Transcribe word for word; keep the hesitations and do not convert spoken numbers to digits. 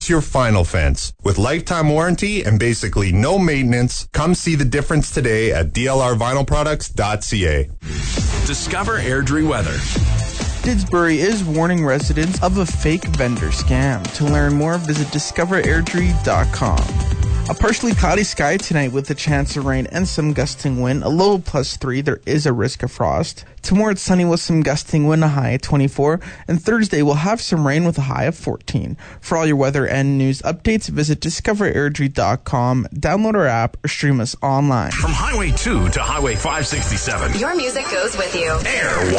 That's your final fence. With lifetime warranty and basically no maintenance, come see the difference today at d l r vinyl products dot c a. Discover Airdrie weather. Didsbury is warning residents of a fake vendor scam. To learn more, visit discover airdrie dot com. A partially cloudy sky tonight with a chance of rain and some gusting wind. A low of plus three. There is a risk of frost. Tomorrow it's sunny with some gusting wind, a high of twenty-four. And Thursday we'll have some rain with a high of fourteen. For all your weather and news updates, visit discover airdrie dot com. Download our app or stream us online. From Highway two to Highway five sixty-seven. Your music goes with you. Air